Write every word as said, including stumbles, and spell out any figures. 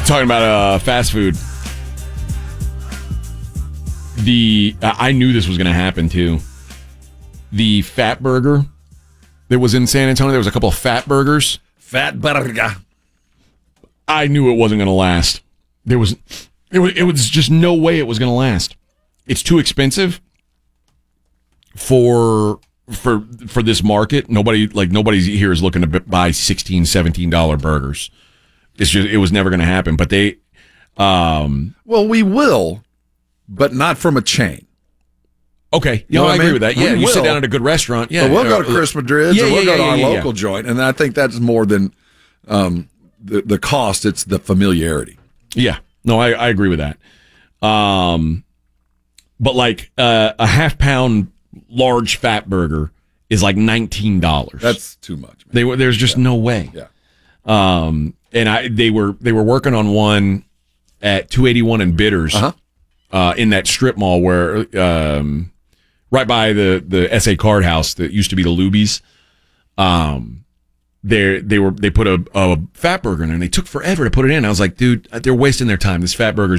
Talking about uh, fast food. The uh, I knew this was going to happen too. The Fat Burger that was in San Antonio, there was a couple of Fat Burgers. Fat Burger. I knew it wasn't going to last. There was, it was, it was just no way it was going to last. It's too expensive for for for this market. Nobody like nobody here is looking to buy sixteen, seventeen dollar burgers. It's just it was never going to happen. But they, um, well, we will, but not from a chain. Okay, you know no, I I agree mean? with that. We Yeah, you will. sit down at a good restaurant. Yeah, but we'll go to uh, Chris Madrid's, yeah, or we'll yeah, go to yeah, our yeah, local yeah. joint, and I think that's more than um, the the cost. It's the familiarity. Yeah, no, I, I agree with that. Um, but like uh, a half pound large fat burger is like nineteen dollars. That's too much. Man. They were there's just yeah. no way. Yeah. Um, and I they were they were working on one at two eighty-one and Bitters, Uh-huh. uh, in that strip mall where um, right by the the S A Card House that used to be the Luby's. Um, they they were they put a, a fat burger in there and they took forever to put it in. I was like, dude, they're wasting their time. This fat burger